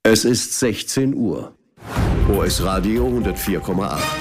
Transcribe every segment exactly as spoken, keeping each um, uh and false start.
Es ist sechzehn Uhr. O S Radio hundertvier Komma acht.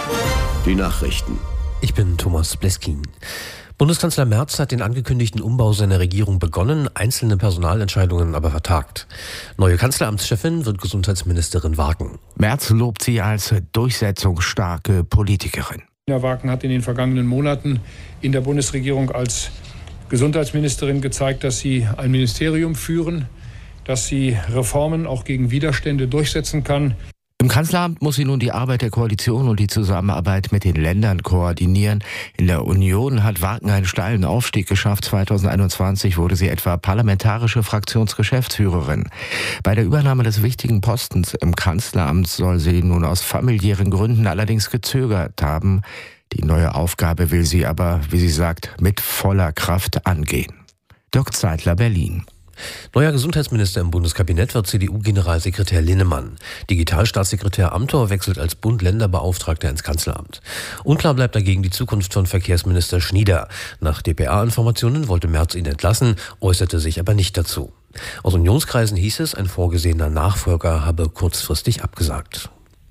Die Nachrichten. Ich bin Thomas Bleskin. Bundeskanzler Merz hat den angekündigten Umbau seiner Regierung begonnen, einzelne Personalentscheidungen aber vertagt. Neue Kanzleramtschefin wird Gesundheitsministerin Wagen. Merz lobt sie als durchsetzungsstarke Politikerin. Nina Wagen hat in den vergangenen Monaten in der Bundesregierung als Gesundheitsministerin gezeigt, dass sie ein Ministerium führen, dass sie Reformen auch gegen Widerstände durchsetzen kann. Im Kanzleramt muss sie nun die Arbeit der Koalition und die Zusammenarbeit mit den Ländern koordinieren. In der Union hat Wagen einen steilen Aufstieg geschafft. zweitausendeinundzwanzig wurde sie etwa parlamentarische Fraktionsgeschäftsführerin. Bei der Übernahme des wichtigen Postens im Kanzleramt soll sie nun aus familiären Gründen allerdings gezögert haben. Die neue Aufgabe will sie aber, wie sie sagt, mit voller Kraft angehen. Dirk Zeitler, Berlin. Neuer Gesundheitsminister im Bundeskabinett wird C D U-Generalsekretär Linnemann. Digitalstaatssekretär Amthor wechselt als Bund-Länder-Beauftragter ins Kanzleramt. Unklar bleibt dagegen die Zukunft von Verkehrsminister Schnieder. Nach D P A-Informationen wollte Merz ihn entlassen, äußerte sich aber nicht dazu. Aus Unionskreisen hieß es, ein vorgesehener Nachfolger habe kurzfristig abgesagt.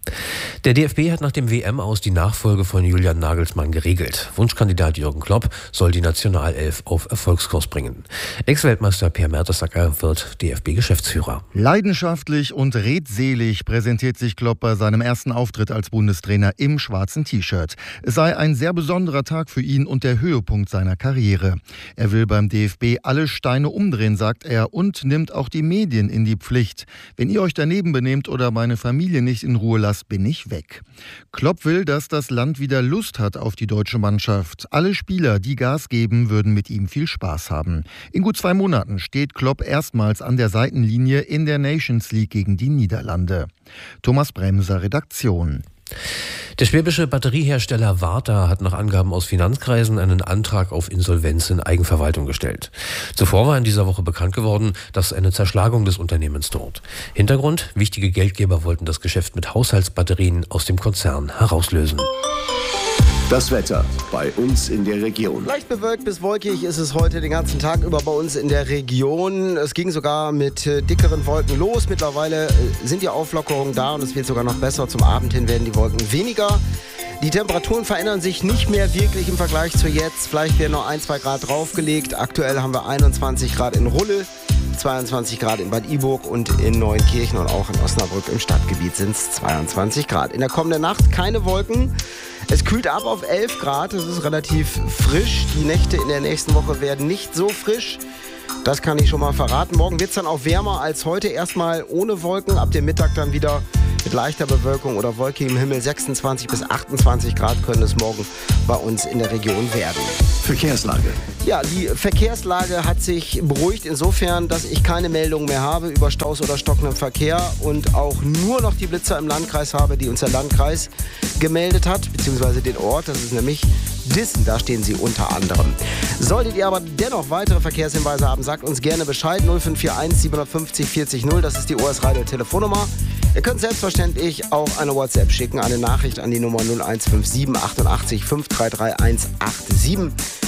Der D F B hat nach dem W M-Aus die Nachfolge von Julian Nagelsmann geregelt. Wunschkandidat Jürgen Klopp soll die Nationalelf auf Erfolgskurs bringen. Ex-Weltmeister Per Mertesacker wird D F B-Geschäftsführer. Leidenschaftlich und redselig präsentiert sich Klopp bei seinem ersten Auftritt als Bundestrainer im schwarzen T-Shirt. Es sei ein sehr besonderer Tag für ihn und der Höhepunkt seiner Karriere. Er will beim D F B alle Steine umdrehen, sagt er, und nimmt auch die Medien in die Pflicht. Wenn ihr euch daneben benehmt oder meine Familie nicht in Ruhe lasst, bin ich weg. Klopp will, dass das Land wieder Lust hat auf die deutsche Mannschaft. Alle Spieler, die Gas geben, würden mit ihm viel Spaß haben. In gut zwei Monaten steht Klopp erstmals an der Seitenlinie in der Nations League gegen die Niederlande. Thomas Bremser, Redaktion. Der schwäbische Batteriehersteller Varta hat nach Angaben aus Finanzkreisen einen Antrag auf Insolvenz in Eigenverwaltung gestellt. Zuvor war in dieser Woche bekannt geworden, dass eine Zerschlagung des Unternehmens droht. Hintergrund: wichtige Geldgeber wollten das Geschäft mit Haushaltsbatterien aus dem Konzern herauslösen. Das Wetter bei uns in der Region. Leicht bewölkt bis wolkig ist es heute den ganzen Tag über bei uns in der Region. Es ging sogar mit äh, dickeren Wolken los. Mittlerweile äh, sind die Auflockerungen da und es wird sogar noch besser. Zum Abend hin werden die Wolken weniger. Die Temperaturen verändern sich nicht mehr wirklich im Vergleich zu jetzt. Vielleicht werden noch ein, zwei Grad draufgelegt. Aktuell haben wir einundzwanzig Grad in Rulle, zweiundzwanzig Grad in Bad Iburg und in Neunkirchen und auch in Osnabrück im Stadtgebiet sind es zweiundzwanzig Grad. In der kommenden Nacht keine Wolken. Es kühlt ab auf elf Grad, es ist relativ frisch. Die Nächte in der nächsten Woche werden nicht so frisch. Das kann ich schon mal verraten. Morgen wird es dann auch wärmer als heute. Erstmal ohne Wolken, ab dem Mittag dann wieder mit leichter Bewölkung oder wolkigem Himmel. sechsundzwanzig bis achtundzwanzig Grad können es morgen bei uns in der Region werden. Verkehrslage. Ja, die Verkehrslage hat sich beruhigt insofern, dass ich keine Meldungen mehr habe über Staus oder stockenden Verkehr und auch nur noch die Blitzer im Landkreis habe, die uns der Landkreis gemeldet hat, beziehungsweise den Ort. Das ist nämlich Dissen, da stehen sie unter anderem. Solltet ihr aber dennoch weitere Verkehrshinweise haben, sagt uns gerne Bescheid. null fünf vier eins sieben fünf null vier null, das ist die O S Radio Telefonnummer. Ihr könnt selbstverständlich auch eine WhatsApp schicken, eine Nachricht an die Nummer null eins fünf sieben achtundachtzig fünf drei drei eins acht sieben.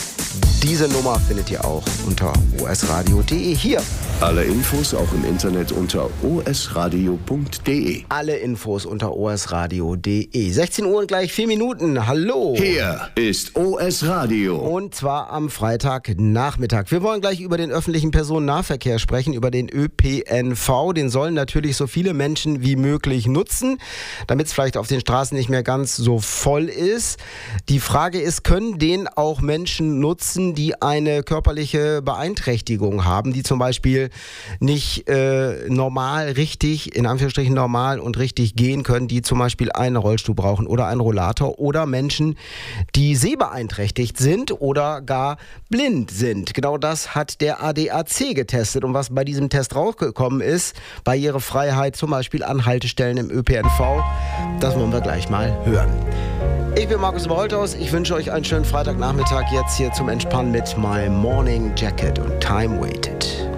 Diese Nummer findet ihr auch unter o s radio punkt d e hier. Alle Infos auch im Internet unter o s radio punkt d e. Alle Infos unter o s radio punkt d e. sechzehn Uhr und gleich vier Minuten. Hallo. Hier ist O S Radio. Und zwar am Freitagnachmittag. Wir wollen gleich über den öffentlichen Personennahverkehr sprechen, über den Ö P N V. Den sollen natürlich so viele Menschen wie möglich nutzen, damit es vielleicht auf den Straßen nicht mehr ganz so voll ist. Die Frage ist, können den auch Menschen nutzen, die eine körperliche Beeinträchtigung haben, die zum Beispiel nicht äh, normal, richtig, in Anführungsstrichen normal und richtig gehen können, die zum Beispiel einen Rollstuhl brauchen oder einen Rollator, oder Menschen, die sehbeeinträchtigt sind oder gar blind sind. Genau das hat der A D A C getestet, und was bei diesem Test rausgekommen ist, Barrierefreiheit zum Beispiel an Haltestellen im Ö P N V, das wollen wir gleich mal hören. Ich bin Markus Wolthaus, ich wünsche euch einen schönen Freitagnachmittag jetzt hier zum Entspannen mit My Morning Jacket und Time Waited.